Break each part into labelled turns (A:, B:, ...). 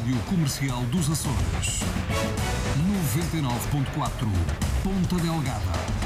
A: Rádio Comercial dos Açores. 99.4 Ponta Delgada.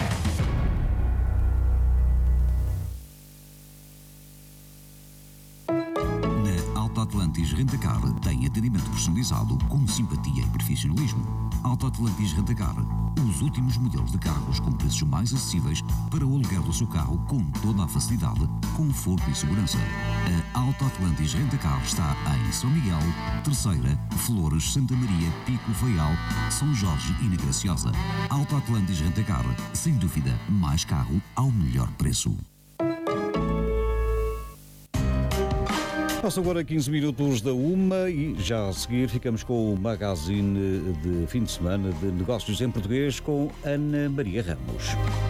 A: Alto Atlantis Rentacar tem atendimento personalizado com simpatia e profissionalismo. Alto Atlantis Rentacar, os últimos modelos de carros com preços mais acessíveis para o aluguer do seu carro com toda a facilidade, conforto e segurança. A Alto Atlantis Rentacar está em São Miguel, Terceira, Flores, Santa Maria, Pico, Faial, São Jorge e na Graciosa. Alto Atlantis Rentacar, sem dúvida, mais carro ao melhor preço.
B: Passam agora 15 minutos da 1 e já a seguir ficamos com o magazine de fim de semana de negócios em português com Ana Maria Ramos.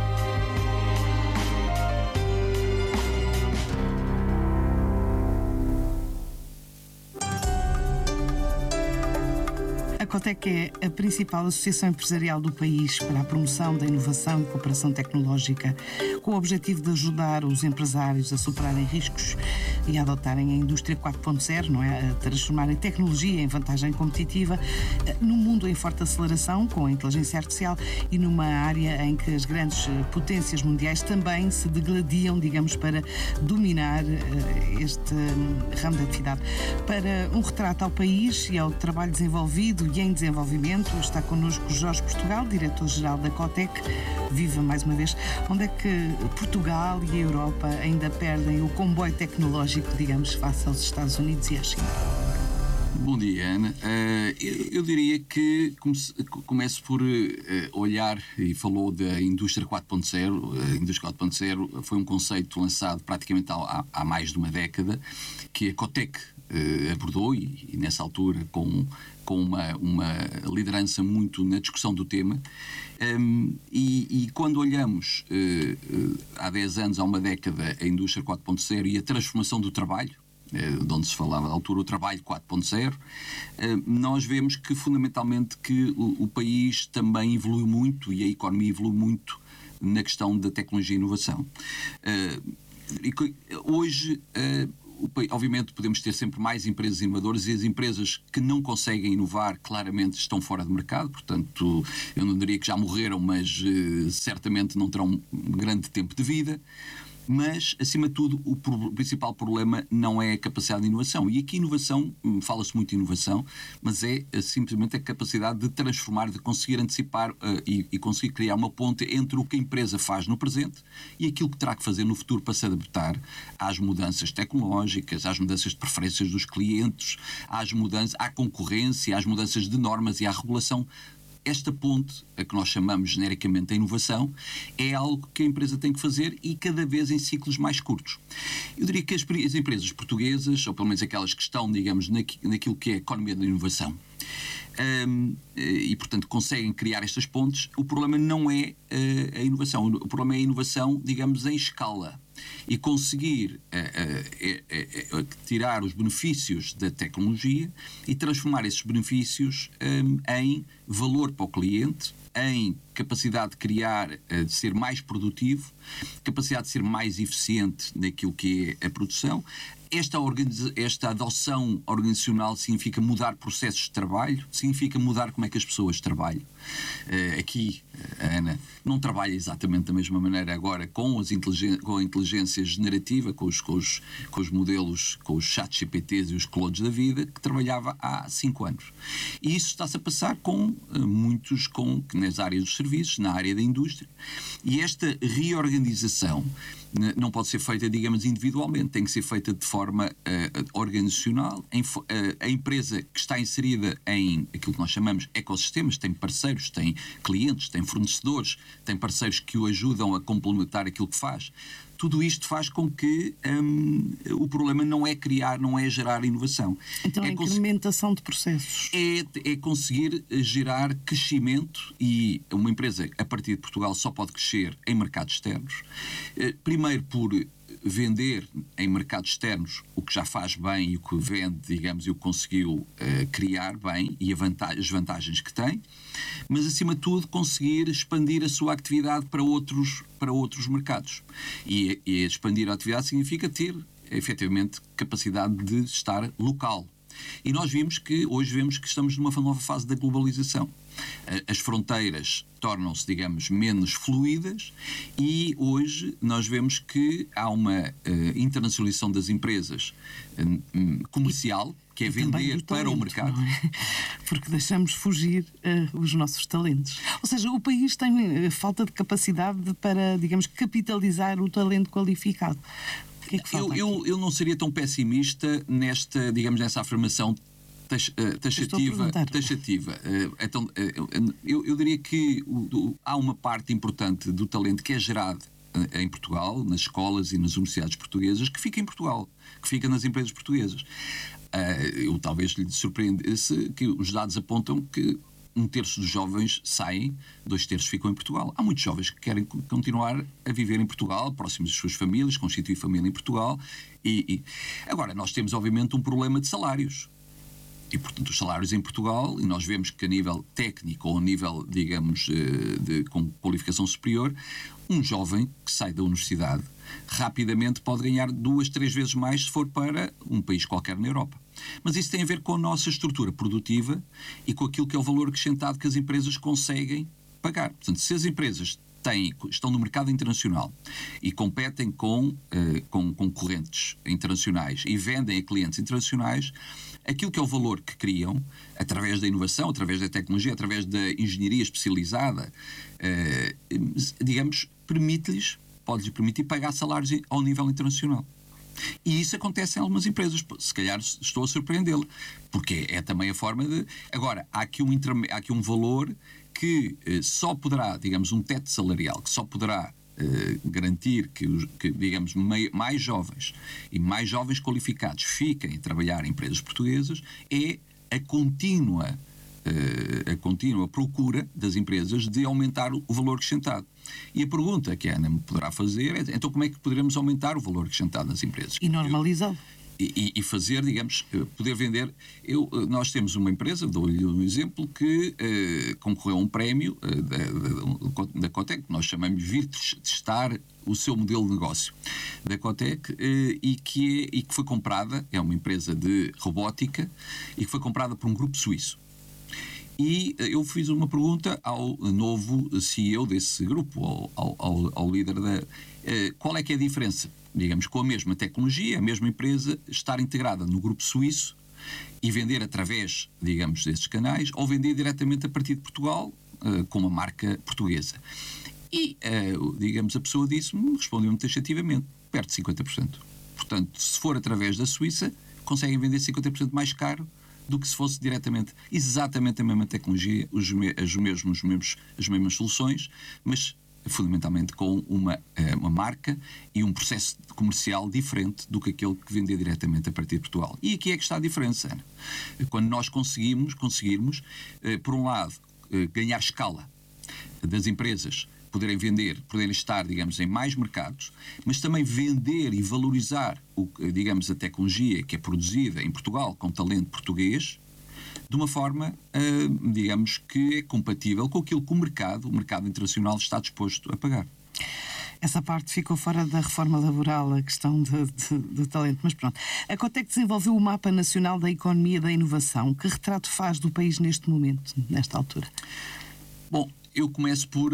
C: A Cotec é a principal associação empresarial do país para a promoção da inovação e cooperação tecnológica, com o objetivo de ajudar os empresários a superarem riscos e a adotarem a indústria 4.0, não é? A transformarem tecnologia em vantagem competitiva num mundo em forte aceleração, com a inteligência artificial e numa área em que as grandes potências mundiais também se degladiam, digamos, para dominar este ramo de atividade. Para um retrato ao país e ao trabalho desenvolvido e em desenvolvimento, está connosco Jorge Portugal, diretor-geral da Cotec. Viva mais uma vez. Onde é que Portugal e a Europa ainda perdem o comboio tecnológico, digamos, face aos Estados Unidos e à China?
D: Bom dia, Ana. Eu diria que começo por olhar, e falou da indústria 4.0. A indústria 4.0 foi um conceito lançado praticamente há mais de uma década, que a Cotec abordou e nessa altura com uma liderança muito na discussão do tema, e quando olhamos há 10 anos, há uma década, a indústria 4.0 e a transformação do trabalho, de onde se falava na altura o trabalho 4.0, nós vemos que fundamentalmente que o país também evoluiu muito e a economia evoluiu muito na questão da tecnologia e inovação. Hoje, obviamente podemos ter sempre mais empresas inovadoras, e as empresas que não conseguem inovar claramente estão fora de mercado, portanto eu não diria que já morreram, mas certamente não terão um grande tempo de vida. Mas, acima de tudo, o principal problema não é a capacidade de inovação. E aqui inovação, fala-se muito de inovação, mas é simplesmente a capacidade de transformar, de conseguir antecipar e conseguir criar uma ponte entre o que a empresa faz no presente e aquilo que terá que fazer no futuro para se adaptar às mudanças tecnológicas, às mudanças de preferências dos clientes, à concorrência, às mudanças de normas e à regulação. Esta ponte, a que nós chamamos genericamente a inovação, é algo que a empresa tem que fazer, e cada vez em ciclos mais curtos. Eu diria que as empresas portuguesas, ou pelo menos aquelas que estão, digamos, naquilo que é a economia da inovação, e portanto conseguem criar estas pontes, o problema não é a inovação, o problema é a inovação, digamos, em escala, e conseguir tirar os benefícios da tecnologia e transformar esses benefícios em valor para o cliente, em capacidade de criar, de ser mais produtivo, capacidade de ser mais eficiente naquilo que é a produção. Esta adoção organizacional significa mudar processos de trabalho, significa mudar como é que as pessoas trabalham. Aqui, a Ana não trabalha exatamente da mesma maneira agora com a inteligência generativa, com os modelos, com os chat GPTs e os Claudes da vida, que trabalhava há 5 anos. E isso está-se a passar com muitos, nas áreas dos serviços, na área da indústria. E esta reorganização não pode ser feita, digamos, individualmente, tem que ser feita de forma organizacional. A empresa que está inserida em aquilo que nós chamamos ecossistemas, tem parceiros, tem clientes, tem fornecedores, tem parceiros que o ajudam a complementar aquilo que faz. Tudo isto faz com que o problema não é gerar inovação.
C: Então, a incrementação de processos.
D: É conseguir gerar crescimento, e uma empresa a partir de Portugal só pode crescer em mercados externos. Primeiro por vender em mercados externos o que já faz bem e o que vende, digamos, e o que conseguiu criar bem e as vantagens que tem, mas acima de tudo conseguir expandir a sua atividade para outros mercados. E expandir a atividade significa ter efetivamente capacidade de estar local. E nós hoje vemos que estamos numa nova fase da globalização. As fronteiras tornam-se, digamos, menos fluídas e hoje nós vemos que há uma internacionalização das empresas comercial, que é vender para o mercado.
C: Não é? Porque deixamos fugir os nossos talentos. Ou seja, o país tem falta de capacidade para, digamos, capitalizar o talento qualificado. O que é que falta
D: eu não seria tão pessimista nessa afirmação taxativa. Então, eu diria que há uma parte importante do talento que é gerado em Portugal, nas escolas e nas universidades portuguesas, que fica em Portugal, que fica nas empresas portuguesas. Eu talvez lhe surpreendesse que os dados apontam que 1/3 dos jovens saem, 2/3 ficam em Portugal. Há muitos jovens que querem continuar a viver em Portugal, próximos das suas famílias, constituir família em Portugal. Agora, nós temos obviamente um problema de salários. E, portanto, os salários em Portugal, e nós vemos que a nível técnico ou a nível, digamos, com qualificação superior, um jovem que sai da universidade rapidamente pode ganhar 2-3 vezes mais se for para um país qualquer na Europa. Mas isso tem a ver com a nossa estrutura produtiva e com aquilo que é o valor acrescentado que as empresas conseguem pagar. Portanto, se as empresas estão no mercado internacional e competem com concorrentes internacionais e vendem a clientes internacionais, aquilo que é o valor que criam, através da inovação, através da tecnologia, através da engenharia especializada, digamos, pode-lhes permitir pagar salários ao nível internacional. E isso acontece em algumas empresas. Se calhar estou a surpreendê-lo, porque é também a forma de... Agora, há aqui um valor que só poderá, digamos, um teto salarial, que só poderá garantir que, digamos, mais jovens e mais jovens qualificados fiquem a trabalhar em empresas portuguesas, é a contínua procura das empresas de aumentar o valor acrescentado. E a pergunta que a Ana me poderá fazer é: então como é que poderemos aumentar o valor acrescentado nas empresas?
C: E normalizá-lo.
D: E fazer, digamos, poder vender. Nós temos uma empresa, dou-lhe um exemplo, que concorreu a um prémio da Cotec, que nós chamamos de vir testar o seu modelo de negócio da Cotec, e que foi comprada, é uma empresa de robótica, e que foi comprada por um grupo suíço. E eu fiz uma pergunta ao novo CEO desse grupo, ao líder qual é que é a diferença, digamos, com a mesma tecnologia, a mesma empresa, estar integrada no grupo suíço e vender através, digamos, desses canais, ou vender diretamente a partir de Portugal, com uma marca portuguesa. E, digamos, a pessoa respondeu-me taxativamente, perto de 50%. Portanto, se for através da Suíça, conseguem vender 50% mais caro do que se fosse diretamente, exatamente a mesma tecnologia, as mesmas soluções, mas fundamentalmente com uma marca e um processo comercial diferente do que aquele que vender diretamente a partir de Portugal. E aqui é que está a diferença, Ana. Quando nós conseguirmos, por um lado, ganhar escala das empresas, poderem estar, digamos, em mais mercados, mas também vender e valorizar, digamos, a tecnologia que é produzida em Portugal com talento português, de uma forma, digamos, que é compatível com aquilo que o mercado internacional está disposto a pagar.
C: Essa parte ficou fora da reforma laboral, a questão do talento. Mas pronto. A Cotec desenvolveu o Mapa Nacional da Economia da Inovação. Que retrato faz do país neste momento, nesta altura?
D: Bom, eu começo por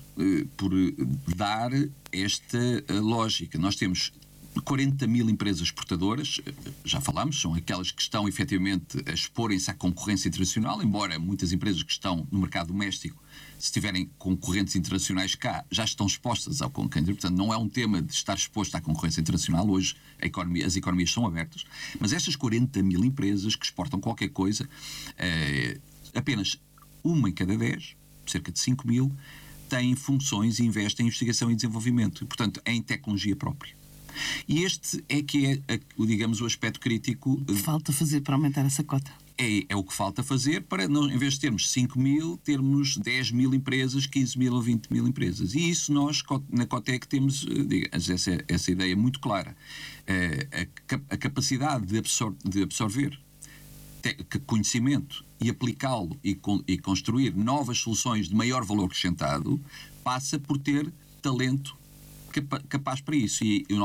D: dar esta lógica. Nós temos 40 mil empresas exportadoras, já falámos, são aquelas que estão efetivamente a exporem-se à concorrência internacional, embora muitas empresas que estão no mercado doméstico, se tiverem concorrentes internacionais cá, já estão expostas ao concorrente. Portanto, não é um tema de estar exposto à concorrência internacional. Hoje as economias são abertas, mas estas 40 mil empresas que exportam qualquer coisa, apenas uma em cada 10, cerca de 5 mil, têm funções e investem em investigação e desenvolvimento, e, portanto, em tecnologia própria. E este é que é, digamos, o aspecto crítico.
C: O que falta fazer para aumentar essa cota?
D: É o que falta fazer para, em vez de termos 5 mil, termos 10 mil empresas, 15 mil ou 20 mil empresas. E isso nós, na Cotec, temos essa ideia muito clara. A capacidade de absorver conhecimento e aplicá-lo e construir novas soluções de maior valor acrescentado passa por ter talento capaz para isso. E nós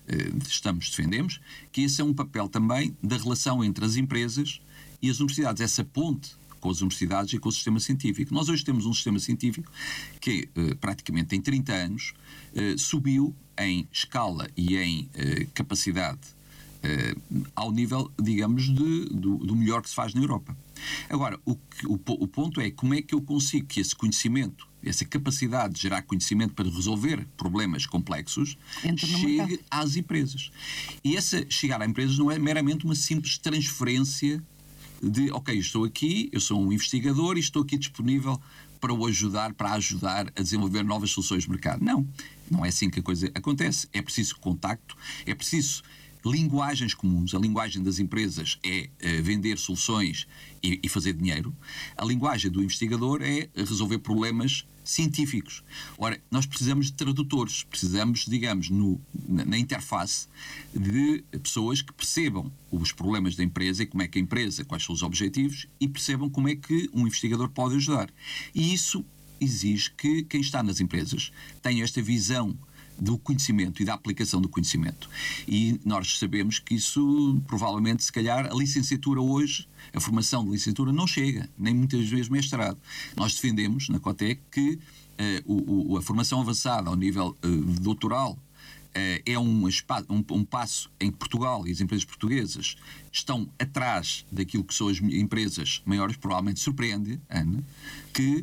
D: defendemos, que esse é um papel também da relação entre as empresas e as universidades, essa ponte com as universidades e com o sistema científico. Nós hoje temos um sistema científico que praticamente em 30 anos subiu em escala e em capacidade ao nível, digamos, do melhor que se faz na Europa. Agora, o ponto é como é que eu consigo que esse conhecimento, essa capacidade de gerar conhecimento para resolver problemas complexos, chegue às empresas. E essa chegar às empresas não é meramente uma simples transferência de, ok, estou aqui, eu sou um investigador e estou aqui disponível para o ajudar, a desenvolver novas soluções de mercado. Não é assim que a coisa acontece. É preciso contacto, é preciso linguagens comuns. A linguagem das empresas é vender soluções e fazer dinheiro. A linguagem do investigador é resolver problemas científicos. Ora, nós precisamos de tradutores, precisamos, digamos, na interface de pessoas que percebam os problemas da empresa e como é que a empresa, quais são os objetivos e percebam como é que um investigador pode ajudar. E isso exige que quem está nas empresas tenha esta visão do conhecimento e da aplicação do conhecimento. E nós sabemos que isso, provavelmente, se calhar, a licenciatura hoje, a formação de licenciatura não chega, nem muitas vezes mestrado. Nós defendemos, na Cotec, que a formação avançada ao nível doutoral é um passo em que Portugal e as empresas portuguesas estão atrás daquilo que são as empresas maiores. Provavelmente surpreende, Ana, que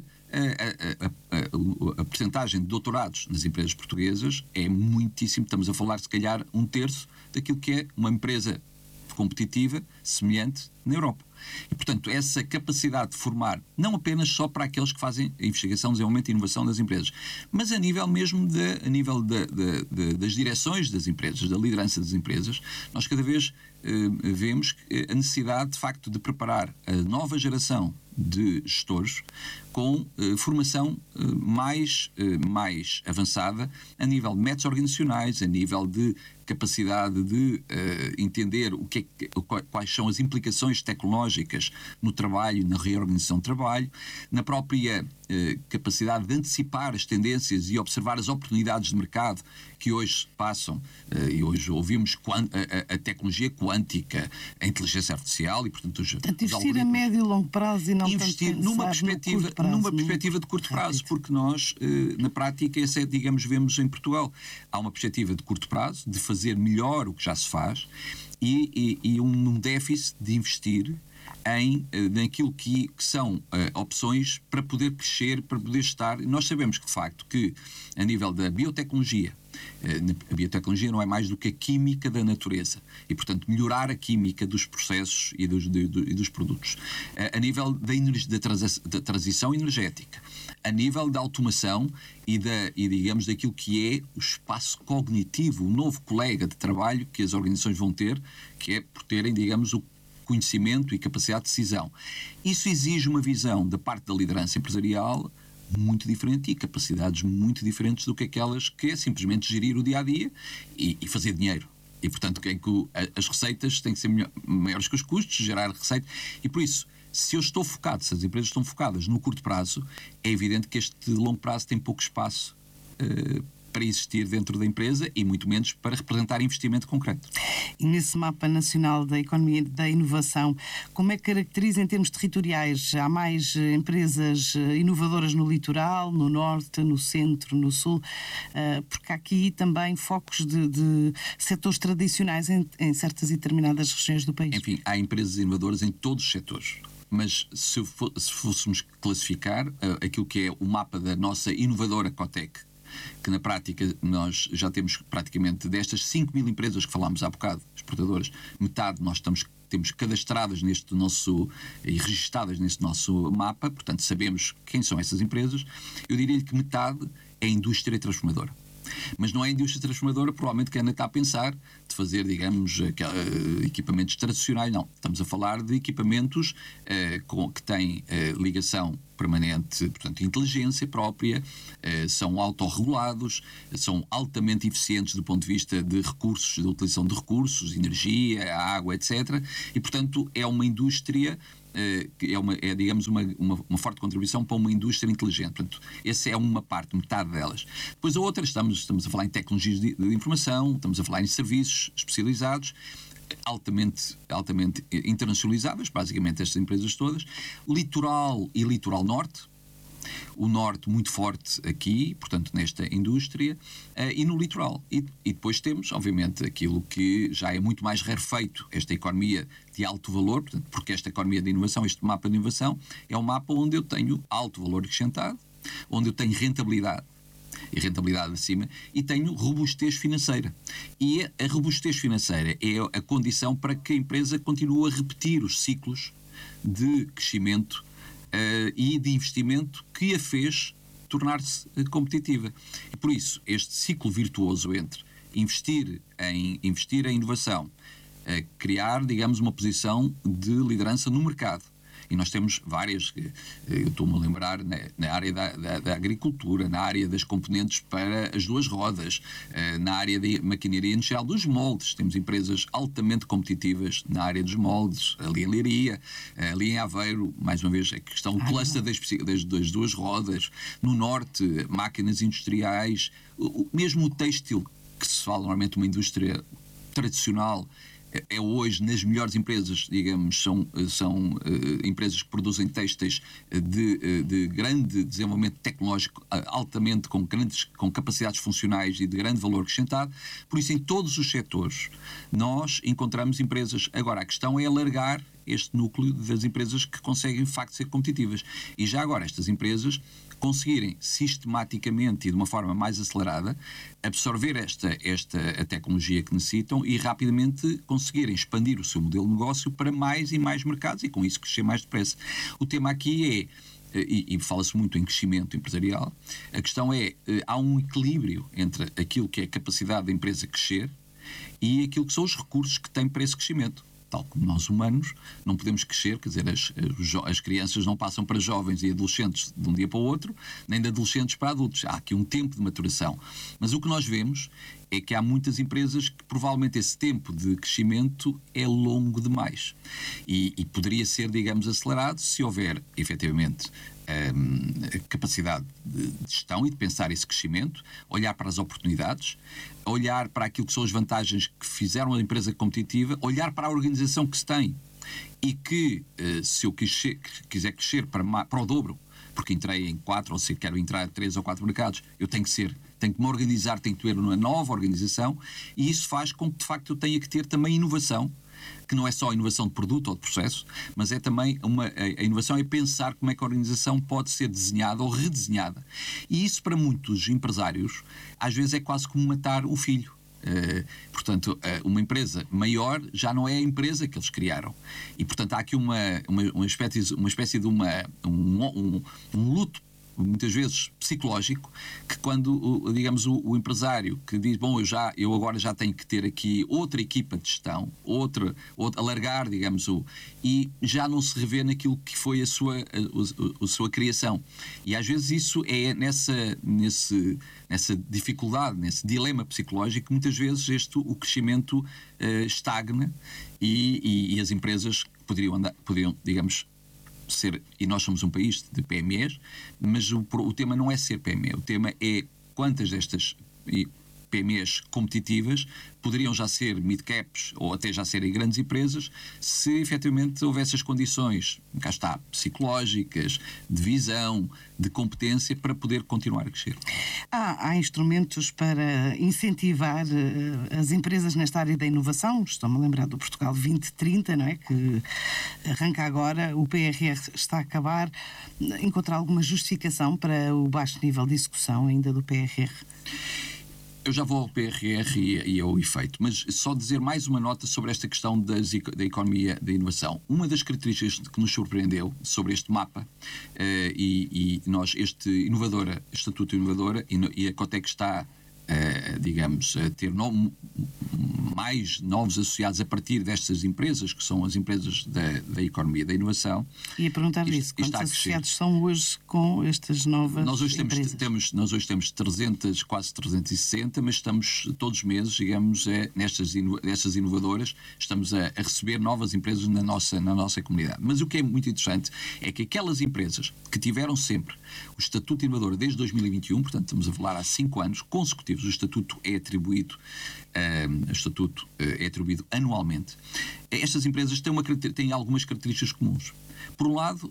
D: a percentagem de doutorados nas empresas portuguesas é muitíssimo. Estamos a falar, se calhar, 1/3 daquilo que é uma empresa competitiva semelhante na Europa. E, portanto, essa capacidade de formar, não apenas só para aqueles que fazem a investigação, desenvolvimento e inovação das empresas, mas a nível mesmo das direções das empresas, da liderança das empresas, nós cada vez vemos a necessidade, de facto, de preparar a nova geração de gestores com formação mais avançada a nível de métodos organizacionais, a nível de capacidade de entender quais são as implicações tecnológicas no trabalho, na reorganização do trabalho, na própria capacidade de antecipar as tendências e observar as oportunidades de mercado que hoje se passam, e hoje ouvimos a tecnologia quântica, a inteligência artificial e, portanto,
C: investir a médio e longo prazo e não
D: investir numa perspectiva de curto prazo, porque nós, na prática, essa é, digamos, vemos em Portugal. Há uma perspectiva de curto prazo, de fazer melhor o que já se faz e um déficit de investir naquilo que são opções para poder crescer, para poder estar. Nós sabemos que, de facto, que a nível da biotecnologia, a biotecnologia não é mais do que a química da natureza e, portanto, melhorar a química dos processos e dos produtos. A nível da transição energética, a nível da automação e digamos, daquilo que é o espaço cognitivo, o novo colega de trabalho que as organizações vão ter, que é por terem, digamos, o conhecimento e capacidade de decisão. Isso exige uma visão da parte da liderança empresarial muito diferente e capacidades muito diferentes do que aquelas que é simplesmente gerir o dia-a-dia e fazer dinheiro. E, portanto, as receitas têm que ser maiores que os custos, gerar receita. E, por isso, se as empresas estão focadas no curto prazo, é evidente que este longo prazo tem pouco espaço para existir dentro da empresa e muito menos para representar investimento concreto.
C: E nesse mapa nacional da economia e da inovação, como é que caracteriza em termos territoriais? Há mais empresas inovadoras no litoral, no norte, no centro, no sul? Porque há aqui também focos de setores tradicionais em certas e determinadas regiões do país.
D: Enfim, há empresas inovadoras em todos os setores. Mas se fôssemos classificar aquilo que é o mapa da nossa inovadora Cotec, que na prática nós já temos praticamente destas 5.000 empresas que falámos há bocado, exportadoras, metade nós temos cadastradas e registadas neste nosso mapa, portanto sabemos quem são essas empresas. Eu diria-lhe que metade é indústria transformadora. Mas não é a indústria transformadora, provavelmente, que a Ana está a pensar de fazer, digamos, equipamentos tradicionais. Não. Estamos a falar de equipamentos que têm ligação permanente, portanto, inteligência própria, são autorregulados, são altamente eficientes do ponto de vista de recursos, da utilização de recursos, energia, água, etc. E, portanto, é uma indústria, digamos, uma forte contribuição para uma indústria inteligente. Portanto, essa é uma parte, metade delas. Depois a outra, estamos a falar em tecnologias de informação, estamos a falar em serviços especializados, altamente internacionalizáveis, basicamente estas empresas todas, litoral e litoral norte, o norte muito forte aqui, portanto nesta indústria, e no litoral. E depois temos, obviamente, aquilo que já é muito mais rarefeito, esta economia de alto valor, portanto, porque esta economia de inovação, este mapa de inovação, é um mapa onde eu tenho alto valor acrescentado, onde eu tenho rentabilidade, e rentabilidade acima, e tenho robustez financeira. E a robustez financeira é a condição para que a empresa continue a repetir os ciclos de crescimento e de investimento que a fez tornar-se competitiva. E por isso, este ciclo virtuoso entre investir em inovação, criar, digamos, uma posição de liderança no mercado. E nós temos várias, eu estou-me a lembrar, na área da agricultura, na área das componentes para as duas rodas, na área da maquinaria industrial, dos moldes. Temos empresas altamente competitivas na área dos moldes, ali em Leiria, ali em Aveiro, mais uma vez, a questão cluster das duas rodas. No norte, máquinas industriais, mesmo o têxtil, que se fala normalmente uma indústria tradicional, é hoje nas melhores empresas, digamos, são empresas que produzem têxteis de grande desenvolvimento tecnológico, altamente com capacidades funcionais e de grande valor acrescentado. Por isso, em todos os setores, nós encontramos empresas. Agora, a questão é alargar este núcleo das empresas que conseguem, de facto, ser competitivas. E já agora, estas empresas conseguirem sistematicamente e de uma forma mais acelerada absorver a tecnologia que necessitam e rapidamente conseguirem expandir o seu modelo de negócio para mais e mais mercados e com isso crescer mais depressa. O tema aqui é, e fala-se muito em crescimento empresarial, a questão é, há um equilíbrio entre aquilo que é a capacidade da empresa crescer e aquilo que são os recursos que tem para esse crescimento. Tal como nós humanos, não podemos crescer, quer dizer, as crianças não passam para jovens e adolescentes de um dia para o outro, nem de adolescentes para adultos. Há aqui um tempo de maturação. Mas o que nós vemos é que há muitas empresas que provavelmente esse tempo de crescimento é longo demais. E poderia ser, digamos, acelerado se houver, efetivamente, capacidade de gestão e de pensar esse crescimento, olhar para as oportunidades, olhar para aquilo que são as vantagens que fizeram a empresa competitiva, olhar para a organização que se tem e que, se eu quiser crescer para o dobro, porque entrei em 4 ou se quero entrar em 3 ou 4 mercados, eu tenho que me organizar, tenho que ter uma nova organização e isso faz com que, de facto, eu tenha que ter também inovação, que não é só a inovação de produto ou de processo, mas é também a inovação é pensar como é que a organização pode ser desenhada ou redesenhada. E isso, para muitos empresários, às vezes é quase como matar o filho. Portanto, uma empresa maior já não é a empresa que eles criaram. E, portanto, há aqui uma espécie de um luto, muitas vezes psicológico, que quando, digamos, o empresário que diz, bom, eu agora já tenho que ter aqui outra equipa de gestão, alargar, digamos, e já não se revê naquilo que foi a sua criação. E às vezes isso é nessa dificuldade, nesse dilema psicológico, que muitas vezes o crescimento estagna e as empresas poderiam, digamos, ser, e nós somos um país de PMEs, mas o tema não é ser PME, o tema é quantas destas PMEs competitivas poderiam já ser mid-caps ou até já serem grandes empresas se efetivamente houvesse as condições, cá está, psicológicas, de visão, de competência para poder continuar a crescer.
C: Há instrumentos para incentivar as empresas nesta área da inovação. Estou-me a lembrar do Portugal 2030, não é? Que arranca agora, o PRR está a acabar. Encontrar alguma justificação para o baixo nível de execução ainda do PRR?
D: Eu já vou ao PRR e ao efeito, mas só dizer mais uma nota sobre esta questão da economia da inovação. Uma das características que nos surpreendeu sobre este mapa, e nós, Estatuto Inovadora, e a Cotec está, digamos, a ter mais novos associados a partir destas empresas, que são as empresas da economia da inovação.
C: E a perguntar isso, quantos associados são hoje com estas novas empresas?
D: Nós hoje temos 300, quase 360, mas estamos todos os meses, digamos, nestas inovadoras, estamos a receber novas empresas na nossa comunidade. Mas o que é muito interessante é que aquelas empresas que tiveram sempre o Estatuto Inovador desde 2021, portanto estamos a falar há 5 anos consecutivos, o Estatuto é atribuído anualmente. Estas empresas têm algumas características comuns. Por um lado,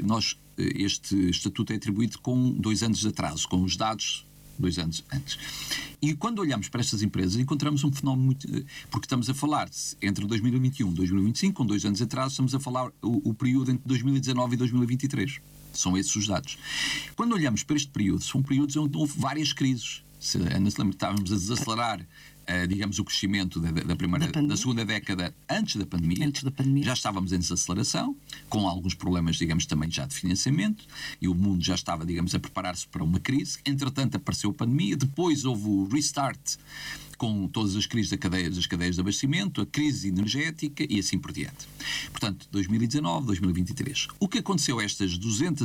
D: este Estatuto é atribuído com 2 anos de atraso, com os dados 2 anos antes. E quando olhamos para estas empresas, encontramos um fenómeno muito... Porque estamos a falar entre 2021 e 2025, com 2 anos de atraso, estamos a falar o período entre 2019 e 2023. São esses os dados. Quando olhamos para este período, são períodos onde houve várias crises. Se Ana se lembra, estávamos a desacelerar, digamos, o crescimento da segunda década antes da pandemia. Já estávamos em desaceleração, com alguns problemas, digamos, também já de financiamento, e o mundo já estava, digamos, a preparar-se para uma crise. Entretanto, apareceu a pandemia, depois houve o restart com todas as crises das cadeias de abastecimento, a crise energética e assim por diante. Portanto, 2019, 2023. O que aconteceu a estas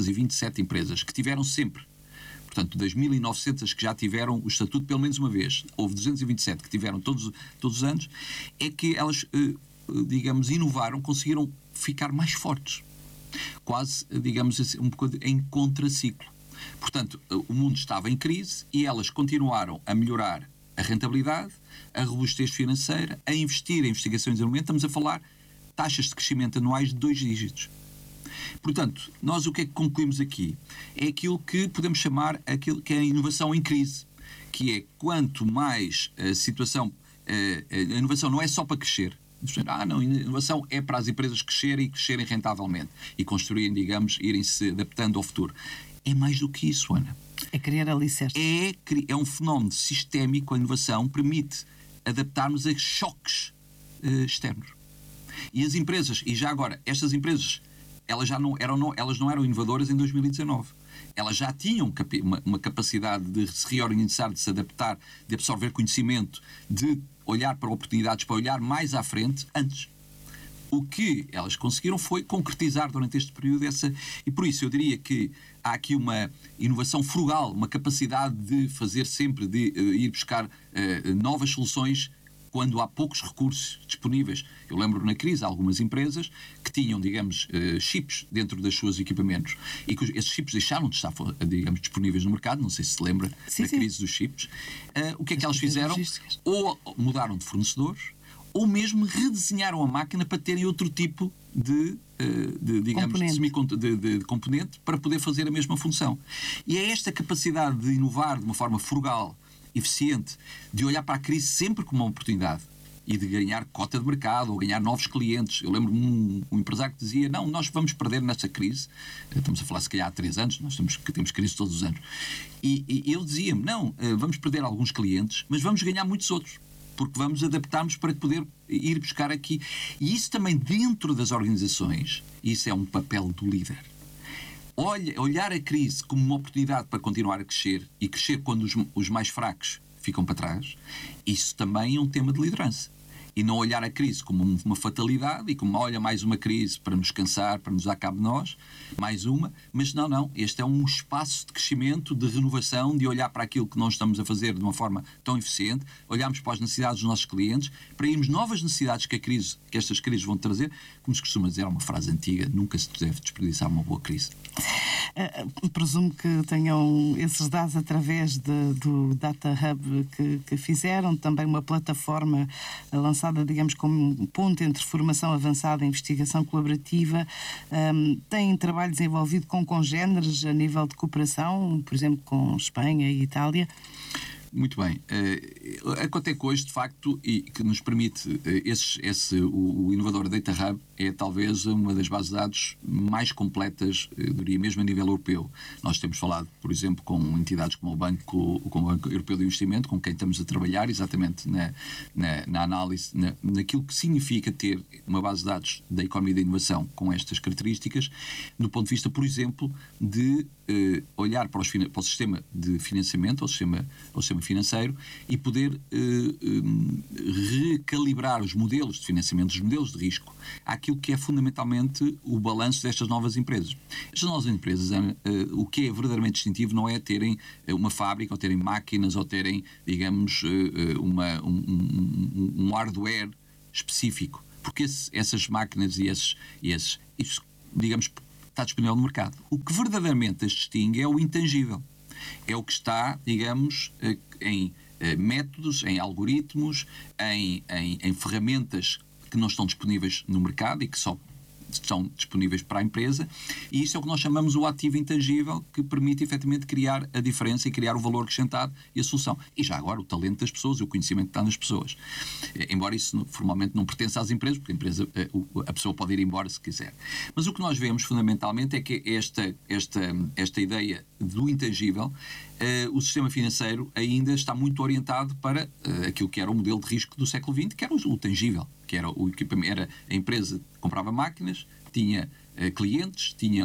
D: 227 empresas que tiveram sempre, portanto, das 1.900 que já tiveram o estatuto pelo menos uma vez, houve 227 que tiveram todos os anos, é que elas, digamos, inovaram, conseguiram ficar mais fortes. Quase, digamos assim, um pouco em contraciclo. Portanto, o mundo estava em crise e elas continuaram a melhorar a rentabilidade, a robustez financeira, a investir em investigação e desenvolvimento. Estamos a falar taxas de crescimento anuais de 2 dígitos. Portanto, nós o que é que concluímos aqui? É aquilo que podemos chamar aquilo que é a inovação em crise, que é quanto mais a situação... A inovação não é só para crescer. Não, a inovação é para as empresas crescerem e crescerem rentavelmente e construírem, digamos, irem se adaptando ao futuro. É mais do que isso, Ana.
C: É criar alicerces.
D: É um fenómeno sistémico. A inovação permite adaptarmos a choques externos. E as empresas, e já agora, estas empresas, elas não eram inovadoras em 2019. Elas já tinham uma capacidade de se reorganizar, de se adaptar, de absorver conhecimento, de olhar para oportunidades, para olhar mais à frente, antes. O que elas conseguiram foi concretizar durante este período e por isso eu diria que há aqui uma inovação frugal, uma capacidade de fazer sempre, de ir buscar novas soluções quando há poucos recursos disponíveis. Eu lembro na crise algumas empresas que tinham, digamos, chips dentro dos seus equipamentos e que esses chips deixaram de estar, digamos, disponíveis no mercado. Não sei se lembra da crise dos chips. O que é que elas fizeram? Ou mudaram de fornecedores, ou mesmo redesenharam a máquina para terem outro tipo de componente para poder fazer a mesma função. E é esta capacidade de inovar de uma forma frugal, eficiente, de olhar para a crise sempre como uma oportunidade e de ganhar cota de mercado ou ganhar novos clientes. Eu lembro-me um empresário que dizia: não, nós vamos perder nesta crise, estamos a falar se calhar há 3 anos, nós temos crise todos os anos, e ele dizia-me: não, vamos perder alguns clientes, mas vamos ganhar muitos outros, porque vamos adaptar-nos para poder ir buscar aqui. E isso também dentro das organizações, isso é um papel do líder. Olhar a crise como uma oportunidade para continuar a crescer e crescer quando os mais fracos ficam para trás, isso também é um tema de liderança. E não olhar a crise como uma fatalidade e como, olha, mais uma crise para nos cansar, para nos dar cabo de nós, mais uma, mas não, este é um espaço de crescimento, de renovação, de olhar para aquilo que nós estamos a fazer de uma forma tão eficiente, olharmos para as necessidades dos nossos clientes, para irmos novas necessidades que estas crises vão trazer. Como se costuma dizer, é uma frase antiga: nunca se deve desperdiçar uma boa crise.
C: Presumo que tenham esses dados através do Data Hub que fizeram, também uma plataforma lançada, digamos, como um ponto entre formação avançada e investigação colaborativa. Têm trabalho desenvolvido com congéneres a nível de cooperação, por exemplo, com Espanha e Itália?
D: Muito bem. A Coteco hoje, de facto, e que nos permite, o inovador Data Hub é talvez uma das bases de dados mais completas, eu diria mesmo a nível europeu. Nós temos falado, por exemplo, com entidades como o Banco Europeu de Investimento, com quem estamos a trabalhar exatamente na análise, naquilo que significa ter uma base de dados da economia da inovação com estas características, do ponto de vista, por exemplo, de olhar para o sistema de financiamento, ao sistema financeiro, e poder recalibrar os modelos de financiamento, os modelos de risco, àquilo que é fundamentalmente o balanço destas novas empresas. Estas novas empresas, o que é verdadeiramente distintivo não é terem uma fábrica, ou terem máquinas, ou terem, digamos, um hardware específico, porque essas máquinas e esses, digamos, está disponível no mercado. O que verdadeiramente as distingue é o intangível. É o que está, digamos, em métodos, em algoritmos, em ferramentas que não estão disponíveis no mercado e que só estão disponíveis para a empresa, e isso é o que nós chamamos o ativo intangível, que permite efetivamente criar a diferença e criar o valor acrescentado e a solução. E já agora o talento das pessoas e o conhecimento que está nas pessoas. Embora isso formalmente não pertença às empresas, porque a pessoa pode ir embora se quiser. Mas o que nós vemos fundamentalmente é que esta ideia do intangível, o sistema financeiro ainda está muito orientado para aquilo que era o modelo de risco do século XX, que era o tangível, que era o equipamento, era a empresa que comprava máquinas, tinha clientes, tinha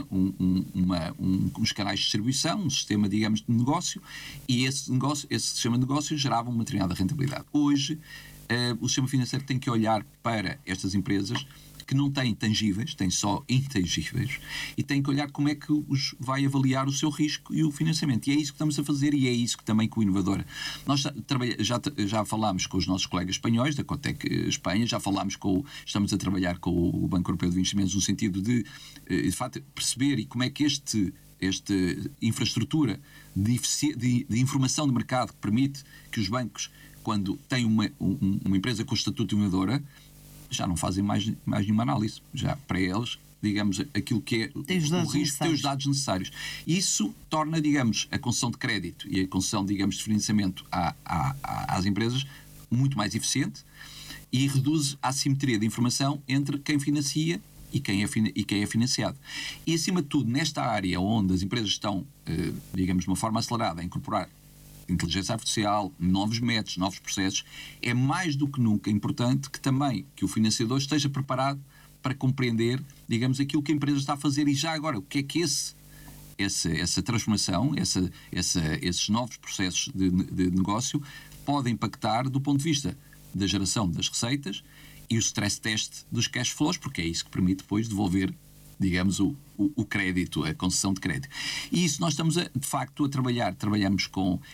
D: uns canais de distribuição, um sistema, digamos, de negócio, e esse sistema de negócio gerava uma determinada rentabilidade. Hoje, o sistema financeiro tem que olhar para estas empresas que não têm tangíveis, têm só intangíveis, e tem que olhar como é que vai avaliar o seu risco e o financiamento. E é isso que estamos a fazer, e é isso que também com o Inovadora. Nós já falámos com os nossos colegas espanhóis, da Cotec Espanha, estamos a trabalhar com o Banco Europeu de Investimentos no sentido de facto, perceber e como é que esta infraestrutura de informação de mercado que permite que os bancos, quando têm uma empresa com o estatuto de inovadora, já não fazem mais nenhuma análise. Já para eles, digamos, aquilo que é o risco, tem os dados necessários. Isso torna, digamos, a concessão de crédito e a concessão, digamos, de financiamento às empresas muito mais eficiente e reduz a assimetria de informação entre quem financia e quem é financiado. E, acima de tudo, nesta área onde as empresas estão, digamos, de uma forma acelerada a incorporar inteligência artificial, novos métodos, novos processos, é mais do que nunca importante que o financiador esteja preparado para compreender, digamos, aquilo que a empresa está a fazer e já agora, o que é que essa transformação, esses novos processos de negócio podem impactar do ponto de vista da geração das receitas e o stress test dos cash flows, porque é isso que permite depois devolver, digamos, o crédito, a concessão de crédito. E isso nós estamos, de facto, a trabalhamos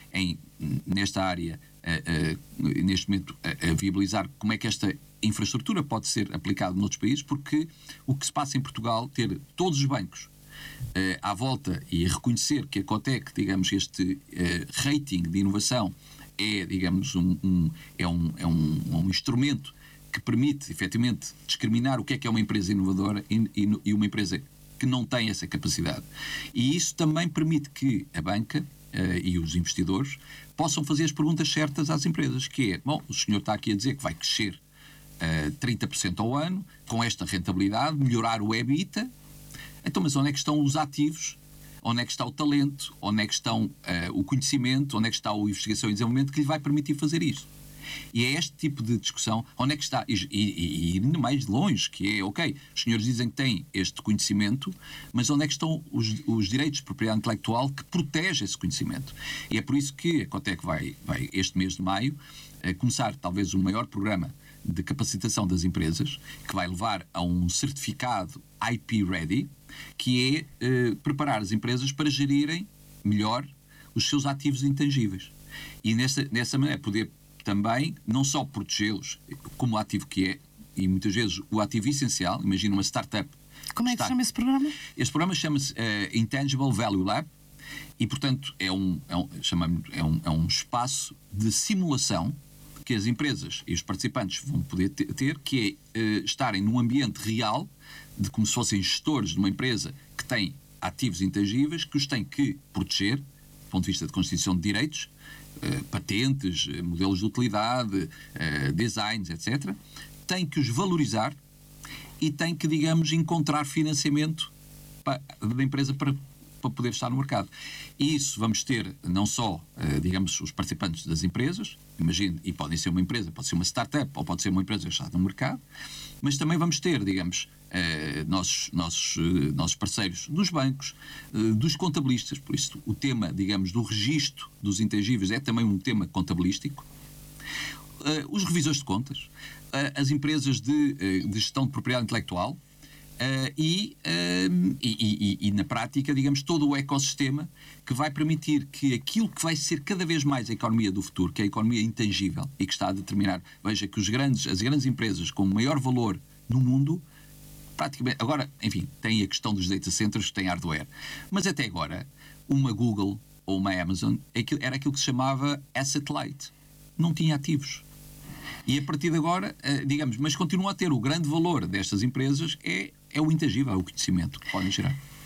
D: nesta área, neste momento, a viabilizar como é que esta infraestrutura pode ser aplicada noutros países, porque o que se passa em Portugal, ter todos os bancos à volta e reconhecer que a Cotec, digamos, este rating de inovação é, digamos, um instrumento que permite, efetivamente, discriminar o que é uma empresa inovadora e uma empresa que não tem essa capacidade. E isso também permite que a banca e os investidores possam fazer as perguntas certas às empresas, que é, bom, o senhor está aqui a dizer que vai crescer 30% ao ano, com esta rentabilidade, melhorar o EBITDA, então, mas onde é que estão os ativos? Onde é que está o talento? Onde é que estão o conhecimento? Onde é que está a investigação e desenvolvimento que lhe vai permitir fazer isso? E é este tipo de discussão, onde é que está, e ainda mais longe, que é, ok, os senhores dizem que têm este conhecimento, mas onde é que estão os direitos de propriedade intelectual que protegem esse conhecimento? E é por isso que a Cotec vai este mês de maio, começar talvez o maior programa de capacitação das empresas, que vai levar a um certificado IP Ready, que é preparar as empresas para gerirem melhor os seus ativos intangíveis. E nessa maneira poder também não só protegê-los como o ativo que é, e muitas vezes o ativo essencial, imagina uma startup.
C: Como é que se chama esse programa?
D: Este programa chama-se Intangible Value Lab e, portanto, é um espaço de simulação que as empresas e os participantes vão poder ter, que é estarem num ambiente real, de como se fossem gestores de uma empresa que tem ativos intangíveis, que os tem que proteger, do ponto de vista de constituição de direitos, patentes, modelos de utilidade, designs, etc. Tem que os valorizar e tem que, digamos, encontrar financiamento da empresa para poder estar no mercado. E isso vamos ter não só, digamos, os participantes das empresas, imagine, e podem ser uma empresa, pode ser uma startup, ou pode ser uma empresa que está no mercado, mas também vamos ter, digamos, nossos parceiros dos bancos, dos contabilistas, por isso o tema, digamos, do registro dos intangíveis é também um tema contabilístico, os revisores de contas, as empresas de gestão de propriedade intelectual, e na prática, digamos, todo o ecossistema que vai permitir que aquilo que vai ser cada vez mais a economia do futuro, que é a economia intangível e que está a determinar, veja que as grandes empresas com maior valor no mundo, praticamente, agora, enfim, tem a questão dos data centers, tem hardware, mas até agora, uma Google ou uma Amazon era aquilo que se chamava asset light, não tinha ativos. E a partir de agora, digamos, mas continua a ter o grande valor destas empresas é o intangível, é o conhecimento que podem gerar.